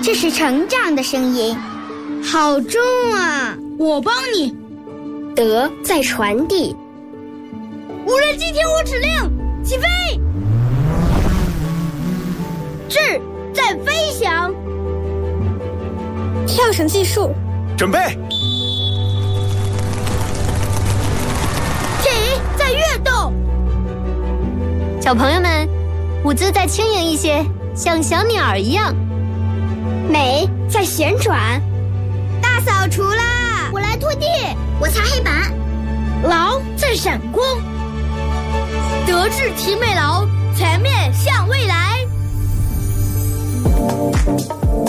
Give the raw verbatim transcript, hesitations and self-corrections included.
这是成长的声音，好重啊！ 我帮你。 德在传递。 无人机听我指令，起飞！智在飞翔。 跳绳计数， 准备。 体在跃动。 小朋友们，舞姿再轻盈一些，像小鸟儿一样。 美在旋转。 大扫除啦！ 我来拖地， 我擦黑板。 劳在闪光。德智体美劳，全面向未来。